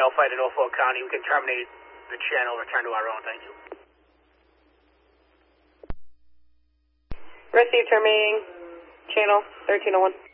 no fight in Norfolk County. We can terminate the channel, return to our own. Thank you. Receive terminating channel 1301.